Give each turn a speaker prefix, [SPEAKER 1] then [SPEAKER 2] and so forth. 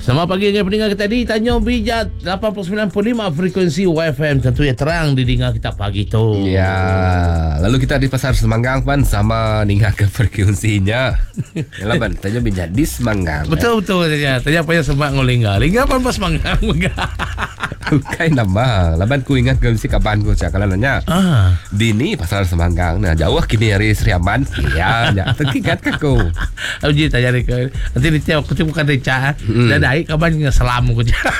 [SPEAKER 1] Selamat pagi dengan pendengar kita di Tanjung Bijat 89.5 frekuensi YFM. Tentu ya terang di dengar kita pagi tu.
[SPEAKER 2] Ya, lalu kita di Pasar Semanggang pan sama dengar ke frekuensinya. Yalah pan, Tanjung Bijat di Semanggang.
[SPEAKER 1] Betul saja. Tanya apa yang semak ngolingga. Lingga pan pas Semanggang.
[SPEAKER 2] Bukan nama. Laban ku ingat ke mesti kapan ku cakalan nanya. Dini Pasar Semanggang. Nah, jauh kini hari Sri Aman. Ya, ingat ke ku.
[SPEAKER 1] Aku jadi tanya ke. Nanti dia aku bukan Rica. Dan kapan ngeselam aku.